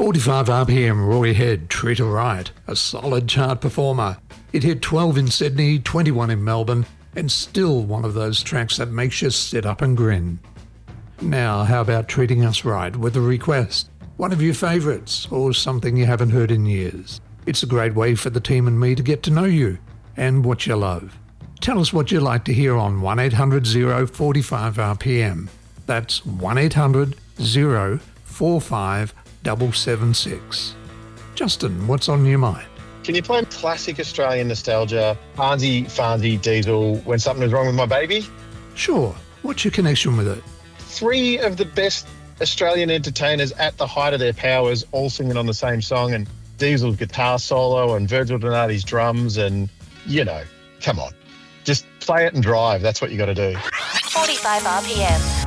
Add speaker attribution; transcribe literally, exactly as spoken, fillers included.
Speaker 1: forty-five R P M, Roy Head, Treat Her Right, a solid chart performer. It hit twelve in Sydney, twenty-one in Melbourne, and still one of those tracks that makes you sit up and grin. Now, how about Treating Us Right with a request? One of your favourites, or something you haven't heard in years. It's a great way for the team and me to get to know you and what you love. Tell us what you'd like to hear on one eight hundred oh forty-five R P M. That's one eight hundred oh forty-five seven seven six. Justin, what's on your mind?
Speaker 2: Can you play classic Australian nostalgia, Farnsey, Farnsey, Diesel, When Something Is Wrong With My Baby?
Speaker 1: Sure. What's your connection with it?
Speaker 2: Three of the best Australian entertainers at the height of their powers all singing on the same song, and Diesel's guitar solo and Virgil Donati's drums, and, you know, come on. Just play it and drive. That's what you got to do.
Speaker 3: forty-five R P M.